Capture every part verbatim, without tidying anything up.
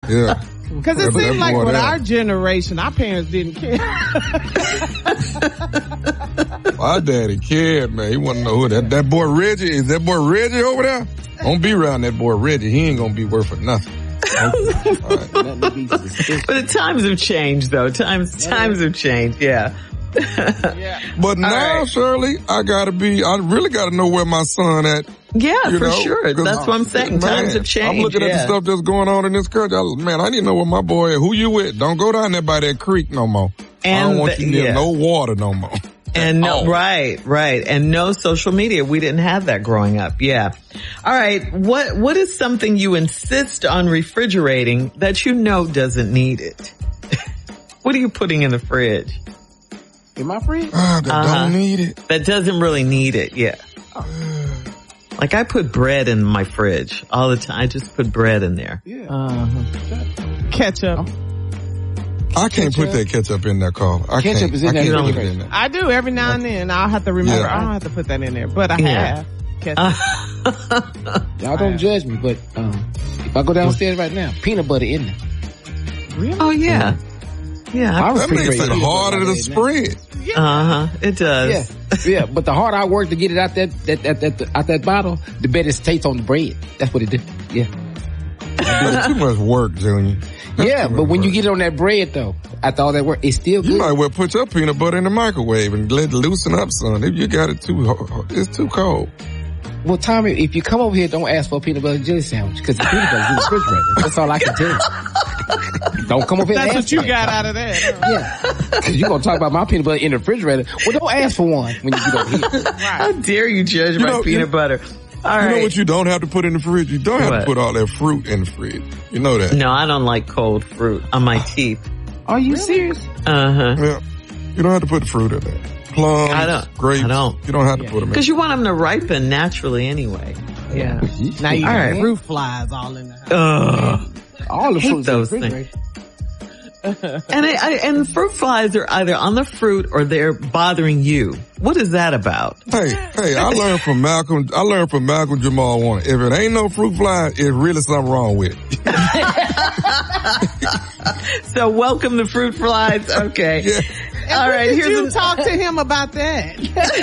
Yeah. Because it seems like with our generation, our parents didn't care. My daddy cared, man. He wanted to know who that, that boy Reggie, is that boy Reggie over there? Don't be around that boy Reggie. He ain't gonna be worth for nothing. Okay. All right. But the times have changed, though. Times, times have changed, yeah. Yeah. But now, right. Shirley, I gotta be, I really gotta know where my son at. Yeah, you for know? sure. That's what I'm saying. Man, Times have changed. I'm looking yeah. at the stuff that's going on in this country. I, man, I need to know where my boy is. Who you with? Don't go down there by that creek no more. And I don't want the, you near yeah. no water no more. And no, oh. right, right. And no social media. We didn't have that growing up. Yeah. All right. What, what is something you insist on refrigerating that you know doesn't need it? What are you putting in the fridge? In my fridge? Ah, that uh-huh. don't need it. That doesn't really need it. Yeah. Like I put bread in my fridge all the time. I just put bread in there. Yeah. Uh-huh. Ketchup. I can't ketchup. put that ketchup in there, Carl. I ketchup can't. is in I there. can't Really put it in there. I do every now and then. I'll have to remember. Yeah. I don't have to put that in there, but I yeah. have ketchup. Y'all don't judge me, but um, if I go downstairs right now, peanut butter in there. Really? Oh yeah. Mm-hmm. Yeah. I that makes it harder to spread. Yeah. Uh huh. It does. Yeah. Yeah. But the harder I work to get it out that that that, that out that bottle, the better it tastes on the bread. That's what it did. Yeah. That's too much work, Junior. That's yeah, but when work. you get it on that bread though, after all that work, it's still good. You might well put your peanut butter in the microwave and let it loosen up, son. If you got it too, it's too cold. Well, Tommy, if you come over here, don't ask for a peanut butter and jelly sandwich because the peanut butter's in the refrigerator. That's all I can tell you. Don't come over here. That's and what ask you for got it. out of that. Huh? Yeah, because you're gonna talk about my peanut butter in the refrigerator. Well, don't ask for one when you get over here. Right. How dare you judge you my know, peanut you, butter? All you right. know what you don't have to put in the fridge? You don't have what? to put all that fruit in the fridge. You know that. No, I don't like cold fruit on my teeth. Are you serious? Uh huh. Yeah. You don't have to put the fruit in there. Plums, I don't, grapes. I don't. You don't have to yeah. put them in. Because you want them to ripen naturally anyway. Yeah. Now you all got right. fruit flies all in the house. Ugh. All the hate fruits those in the things. refrigerator. And I, I, and fruit flies are either on the fruit or they're bothering you. What is that about? Hey, hey, I learned from Malcolm, I learned from Malcolm Jamal Warner. If it ain't no fruit fly, it's really something wrong with it. So welcome the fruit flies. Okay. Yeah. All right. Did Here's you a, talk to him about that?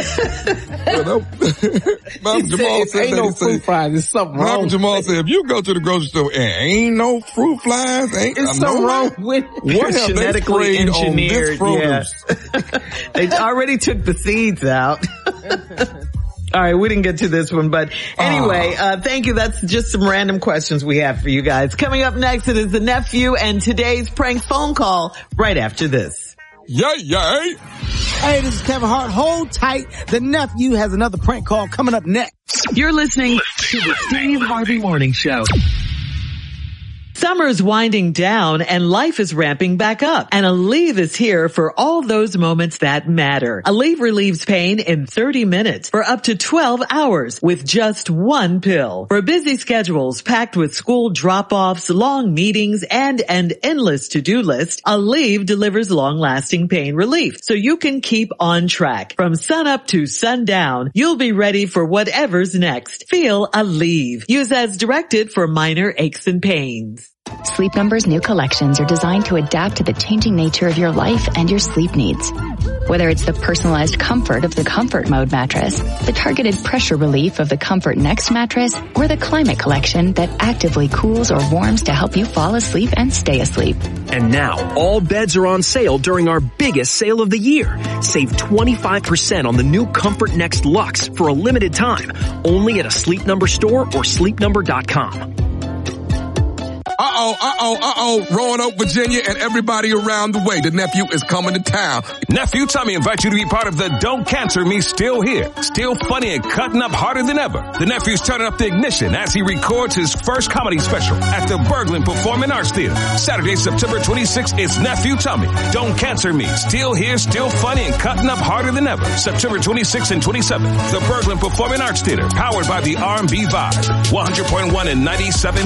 Malcolm Jamal said ain't that no he fruit said, flies. There's something wrong. Malcolm Jamal said, if you go to the grocery store and ain't no fruit flies, ain't There's no something wrong with it. What have they genetically sprayed on engineered. this Yeah. produce? They already took the seeds out. All right, we didn't get to this one, but anyway, uh, thank you. That's just some random questions we have for you guys. Coming up next, it is the nephew and today's prank phone call right after this. Yay, yay. Hey, this is Kevin Hart. Hold tight. The nephew has another prank call coming up next. You're listening to the Steve Harvey Morning Show. Summer is winding down and life is ramping back up. And Aleve is here for all those moments that matter. Aleve relieves pain in thirty minutes for up to twelve hours with just one pill. For busy schedules packed with school drop-offs, long meetings, and an endless to-do list, Aleve delivers long-lasting pain relief so you can keep on track. From sunup to sundown, you'll be ready for whatever's next. Feel Aleve. Use as directed for minor aches and pains. Sleep Number's new collections are designed to adapt to the changing nature of your life and your sleep needs. Whether it's the personalized comfort of the Comfort Mode mattress, the targeted pressure relief of the Comfort Next mattress, or the Climate Collection that actively cools or warms to help you fall asleep and stay asleep. And now, all beds are on sale during our biggest sale of the year. Save twenty-five percent on the new Comfort Next Luxe for a limited time, only at a Sleep Number store or sleep number dot com. Uh-oh, uh-oh, uh-oh, Roanoke, Virginia, and everybody around the way. The nephew is coming to town. Nephew Tommy invites you to be part of the Don't Cancel Me Still Here. Still funny and cutting up harder than ever. The nephew's turning up the ignition as he records his first comedy special at the Berglund Performing Arts Theater. Saturday, September twenty-sixth, it's Nephew Tommy. Don't Cancel Me. Still here, still funny and cutting up harder than ever. September twenty-sixth and twenty-seventh, the Berglund Performing Arts Theater, powered by the R and B Vibe. one hundred point one and ninety-seven